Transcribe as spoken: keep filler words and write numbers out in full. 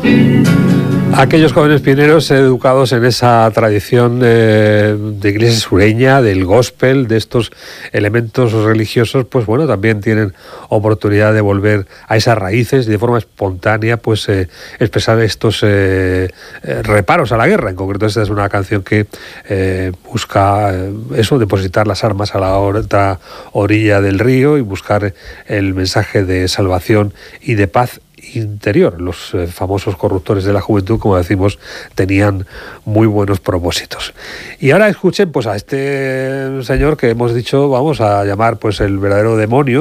Aquellos jóvenes pioneros educados en esa tradición eh, de iglesia sureña, del gospel, de estos elementos religiosos, pues bueno, también tienen oportunidad de volver a esas raíces y de forma espontánea, pues eh, expresar estos eh, eh, reparos a la guerra. En concreto, esta es una canción que eh, busca eh, eso, depositar las armas a la otra orilla del río y buscar el mensaje de salvación y de paz interior. Los eh, famosos corruptores de la juventud, como decimos, tenían muy buenos propósitos. Y ahora escuchen pues a este señor que hemos dicho, vamos a llamar pues el verdadero demonio,